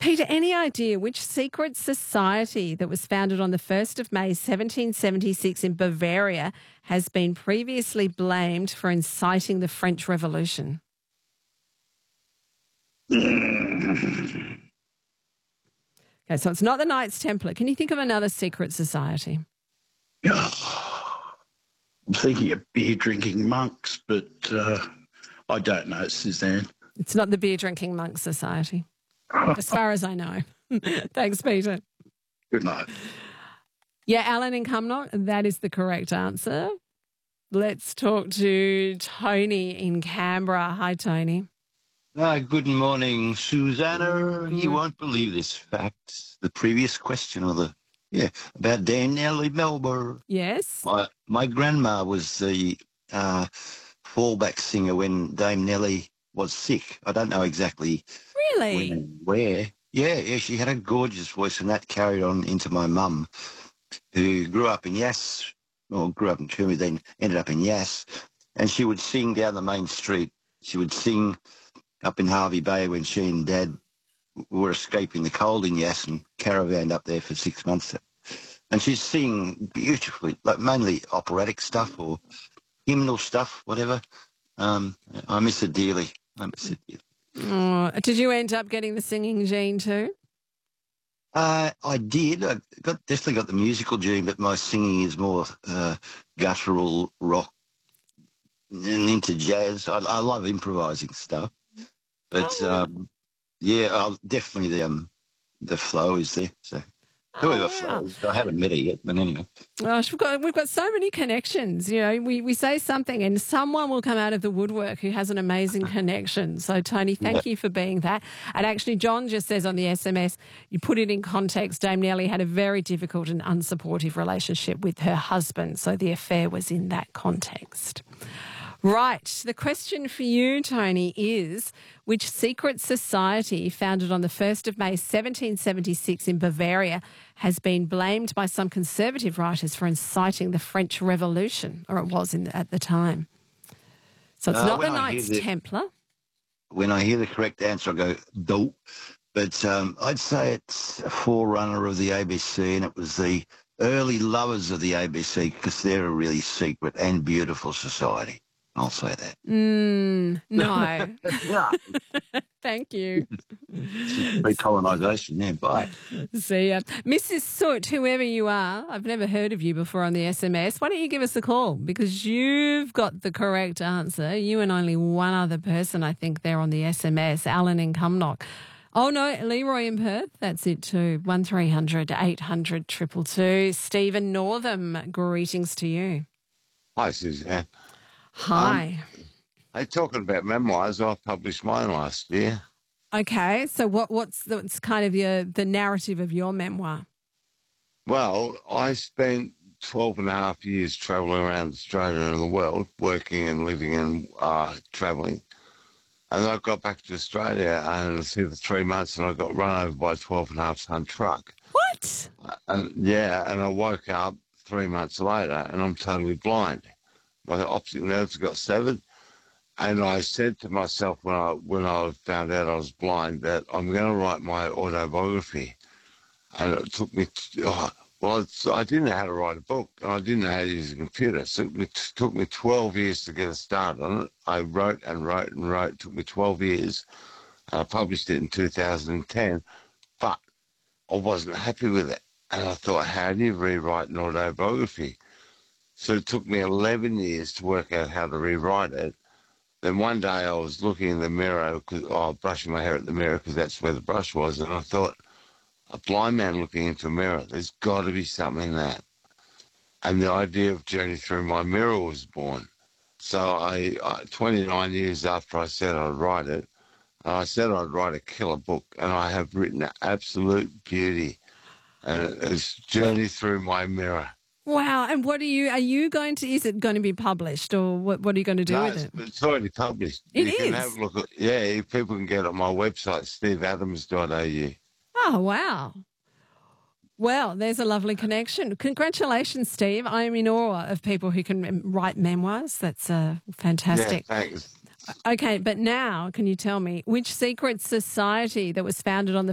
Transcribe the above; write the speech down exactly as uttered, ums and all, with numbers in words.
Peter, any idea which secret society that was founded on the first of May seventeen seventy-six in Bavaria has been previously blamed for inciting the French Revolution? Okay, so it's not the Knights Templar. Can you think of another secret society? I'm thinking of beer-drinking monks, but uh, I don't know, Suzanne. It's not the beer-drinking monk society, as far as I know. Thanks, Peter. Good night. Yeah, Alan in Cumnock, that is the correct answer. Let's talk to Tony in Canberra. Hi, Tony. Uh, good morning, Susanna. You won't believe this fact. The previous question, or the yeah, about Dame Nellie Melba. Yes. My my grandma was the uh, fallback singer when Dame Nellie was sick. I don't know exactly Really? when and where. Yeah, yeah, she had a gorgeous voice, and that carried on into my mum, who grew up in Yass, or grew up in Toomey, then ended up in Yass, and she would sing down the main street. She would sing up in Harvey Bay when she and Dad were escaping the cold in Yass and caravanned up there for six months. And she'd sing beautifully, like mainly operatic stuff or hymnal stuff, whatever. Um, I miss her dearly. I miss her dearly. Oh, did you end up getting the singing gene too? Uh, I did. I got definitely got the musical gene, but my singing is more uh, guttural rock and into jazz. I, I love improvising stuff. But, oh. um, yeah, I'll, definitely the, um, the flow is there. So whoever Oh, wow. flows, I haven't met her yet, but anyway. Gosh, we've got we've got so many connections. You know, we, we say something and someone will come out of the woodwork who has an amazing connection. So, Tony, thank Yeah. you for being that. And actually, John just says on the S M S, you put it in context, Dame Nellie had a very difficult and unsupportive relationship with her husband. So the affair was in that context. Right. The question for you, Tony, is which secret society founded on the first of May seventeen seventy-six in Bavaria has been blamed by some conservative writers for inciting the French Revolution, or it was in, at the time? So it's Uh, not the when I hear Knights the- Templar. When I hear the correct answer, I go, dope. But um, I'd say it's a forerunner of the A B C, and it was the early lovers of the A B C, because they're a really secret and beautiful society. I'll say that. Mm, no. Yeah. Thank you. Recolonisation, yeah, bye. See ya. Missus Soot, whoever you are, I've never heard of you before on the S M S. Why don't you give us a call? Because you've got the correct answer. You and only one other person, I think, there on the S M S, Alan in Cumnock. Oh, no, Leroy in Perth. That's it too. one three hundred eight hundred two two two. Stephen Northam, greetings to you. Hi, Suzanne. Hi. Um, hey, talking about memoirs, I published mine last year. Okay, so what, what's, the, what's kind of the, the narrative of your memoir? Well, I spent twelve and a half years travelling around Australia and the world, working and living and uh, travelling. And I got back to Australia and I was here for three months and I got run over by a twelve and a half ton truck. What? And yeah, and I woke up three months later and I'm totally blind. My optic nerves got severed. And I said to myself when I when I found out I was blind that I'm going to write my autobiography. And it took me, t- oh, well, it's, I didn't know how to write a book, and I didn't know how to use a computer. So it t- took me twelve years to get a start on it. I wrote and wrote and wrote. It took me twelve years. And I published it in two thousand ten, but I wasn't happy with it. And I thought, how do you rewrite an autobiography? So it took me eleven years to work out how to rewrite it. Then one day I was looking in the mirror, cause, oh, brushing my hair at the mirror because that's where the brush was, and I thought, a blind man looking into a mirror, there's got to be something in that. And the idea of Journey Through My Mirror was born. So I, I twenty-nine years after I said I'd write it, I said I'd write a killer book, and I have written absolute beauty. And it's Journey Through My Mirror. Wow. And what are you, are you going to, is it going to be published or what, what are you going to do No, with it's, it? it's already published. It you is? can have a look at, yeah, people can get it on my website, steve adams dot a u. Oh, wow. Well, there's a lovely connection. Congratulations, Steve. I am in awe of people who can mem- write memoirs. That's uh, fantastic. Yeah, thanks. Okay, but now can you tell me which secret society that was founded on the